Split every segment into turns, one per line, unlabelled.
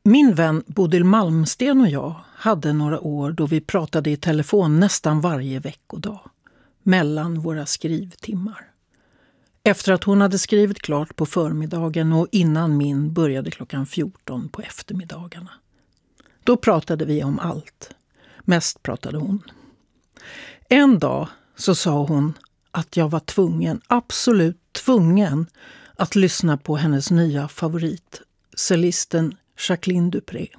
Min vän Bodil Malmsten och jag hade några år då vi pratade i telefon nästan varje veckodag, mellan våra skrivtimmar. Efter att hon hade skrivit klart på förmiddagen och innan min började 14 på eftermiddagarna. Då pratade vi om allt. Mest pratade hon. En dag så sa hon att jag var absolut tvungen att lyssna på hennes nya favorit, cellisten Jacqueline du Pré.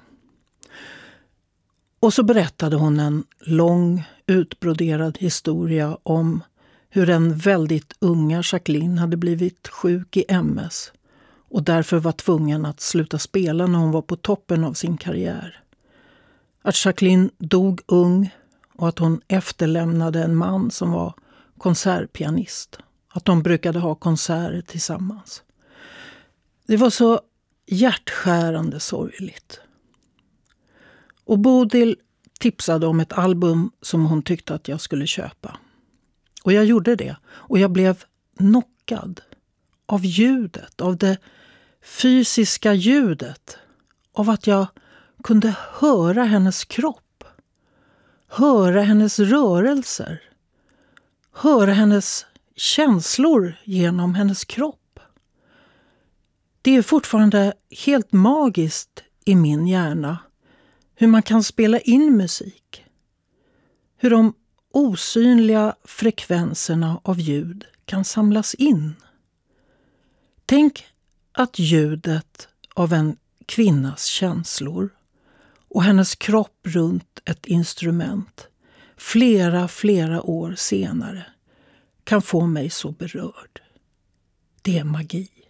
Och så berättade hon en lång, utbroderad historia om hur den väldigt unga Jacqueline hade blivit sjuk i MS och därför var tvungen att sluta spela när hon var på toppen av sin karriär. Att Jacqueline dog ung och att hon efterlämnade en man som var konsertpianist. Att de brukade ha konserter tillsammans. Det var så hjärtskärande sorgligt. Och Bodil tipsade om ett album som hon tyckte att jag skulle köpa. Och jag gjorde det. Och jag blev knockad av ljudet, av det fysiska ljudet. Av att jag kunde höra hennes kropp. Höra hennes rörelser. Höra hennes känslor genom hennes kropp. Det är fortfarande helt magiskt i min hjärna hur man kan spela in musik. Hur de osynliga frekvenserna av ljud kan samlas in. Tänk att ljudet av en kvinnas känslor och hennes kropp runt ett instrument flera år senare kan få mig så berörd. Det är magi.